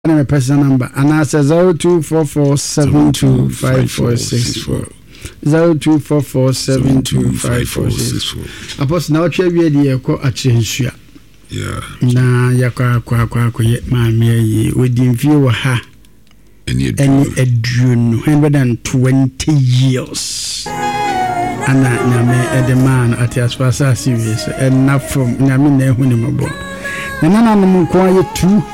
my personal number and I say 0244725464. 0244725464. Apostle now try we dey ko akyensua. Yeah. Na yakwa maame yi odi mfie wo ha. Any edunu 120 years. Ana nyame edeman ati asfasa serious and not from nyame na ehu ni mabo. Nana no ko aye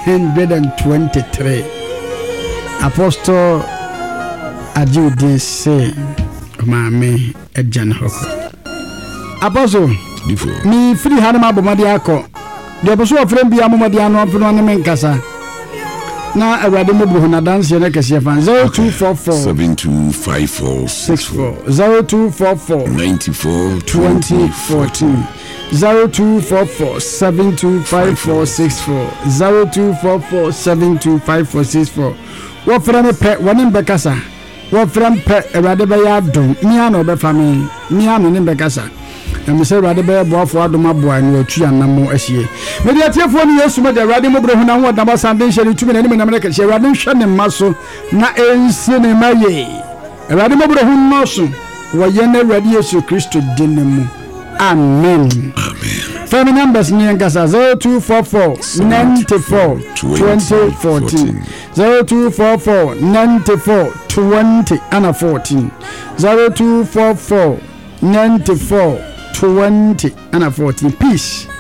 223. Apostle Ajudi say maame ejan hoko. Apostle me free hanama bomadi akọ. De boso ofrem bia momadi anu afro ne menkasa. Na awade mobro na dance na kese fan 0244 725464 0244 94 2014 0244 725464 0244 725464. What from pet one bekasa. What from pet awade be ya dom. Mi ano be fami. Mi ano ne bekasa. And say rather be boy for adoma boy and you anamo ahie. Mediatia for ni yesu me de rade mo bro hu na ho da basande sheri tumi na ni me na me ka she rade hwe ne maso na ensi ne maye. Rade mo bro hu no so wo ye na rade Yesu Kristo dinemu. Amen. Amen. Family numbers ni ngasa 0244 94 2014 0244 94 20 and 14 0244 94 20 and 14. Peace.